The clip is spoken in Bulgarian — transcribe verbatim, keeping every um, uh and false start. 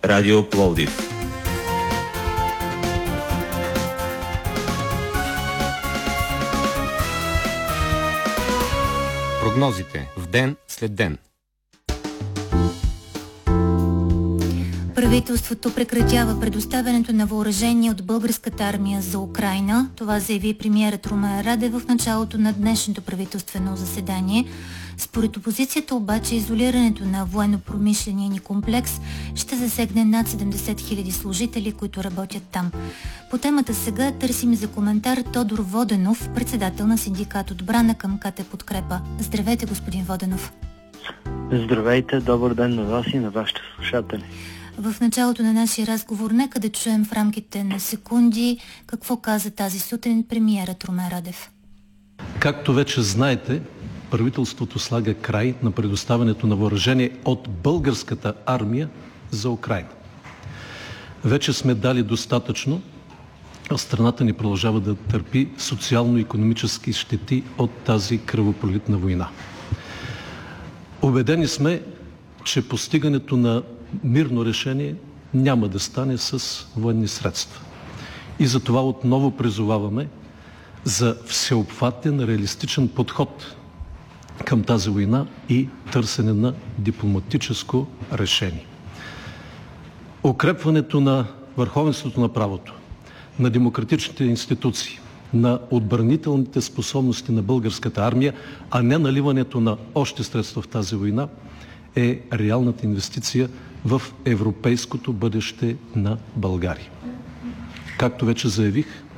Радио Пловдив. Прогнозите в ден след ден. Правителството прекратява предоставянето на въоръжение от българската армия за Украйна. Това заяви премиерът Румен Радев в началото на днешното правителствено заседание. Според опозицията обаче изолирането на военно-промишления ни комплекс ще засегне над седемдесет хиляди служители, които работят там. По темата сега търсим за коментар Тодор Воденов, председател на синдикат Отбрана към КТ Подкрепа. Здравейте, господин Воденов. Здравейте, добър ден на вас и на вашите слушатели. В началото на нашия разговор нека да чуем в рамките на секунди какво каза тази сутрин премиерът Румен Радев. Както вече знаете, правителството слага край на предоставянето на въоръжение от българската армия за Украйна. Вече сме дали достатъчно, а страната ни продължава да търпи социално-икономически щети от тази кръвопролитна война. Убедени сме, че постигането на мирно решение няма да стане с военни средства. И затова отново призоваваме за всеобхватен, реалистичен подход към тази война и търсене на дипломатическо решение. Укрепването на върховенството на правото, на демократичните институции, на отбранителните способности на българската армия, а не наливането на още средства в тази война, е реалната инвестиция в европейското бъдеще на България. Както вече заявих,